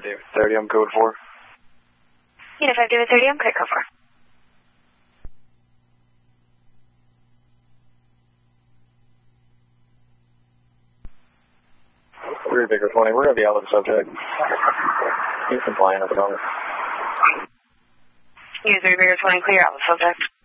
David 30, I'm code 4. Unified David 30, I'm code 4. 3 Baker 20, we're going to be out with the subject. He's compliant at the moment. User Baker 20, clear out with subject.